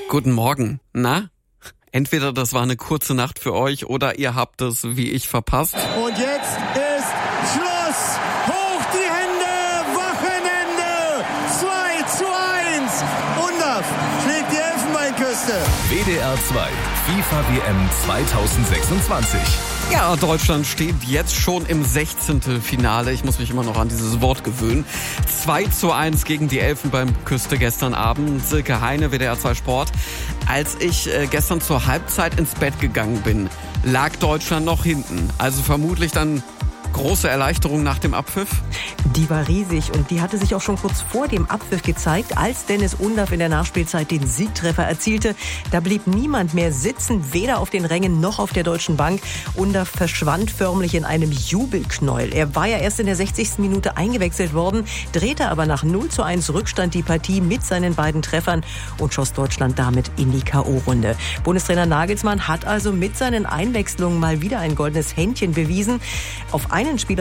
Guten Morgen. Na? Entweder das war eine kurze Nacht für euch oder ihr habt es wie ich verpasst. Und jetzt ist Schluss. Hoch die Hände. Wochenende. 2:1. Undaf schlägt die Elfenbeinküste. WDR 2, FIFA WM 2026. Ja, Deutschland steht jetzt schon im 16. Finale. Ich muss mich immer noch an dieses Wort gewöhnen. 2:1 gegen die Elfenbeinküste gestern Abend. Silke Heine, WDR 2 Sport. Als ich gestern zur Halbzeit ins Bett gegangen bin, lag Deutschland noch hinten. Also vermutlich dann große Erleichterung nach dem Abpfiff? Die war riesig und die hatte sich auch schon kurz vor dem Abpfiff gezeigt, als Dennis Undaf in der Nachspielzeit den Siegtreffer erzielte. Da blieb niemand mehr sitzen, weder auf den Rängen noch auf der deutschen Bank. Undaf verschwand förmlich in einem Jubelknäuel. Er war ja erst in der 60. Minute eingewechselt worden, drehte aber nach 0:1 Rückstand die Partie mit seinen beiden Treffern und schoss Deutschland damit in die K.O.-Runde. Bundestrainer Nagelsmann hat also mit seinen Einwechslungen mal wieder ein goldenes Händchen bewiesen. Auf einen Spieler